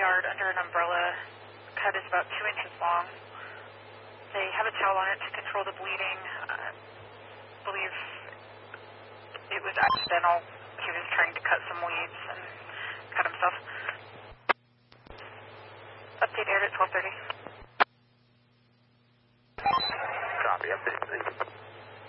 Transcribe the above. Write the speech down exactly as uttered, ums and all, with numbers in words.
yard under an umbrella. Cut is about two inches long. They have a towel on it to control the bleeding. I believe it was accidental. He was trying to cut some weeds and cut himself. Update aired at twelve thirty. Copy, update, please.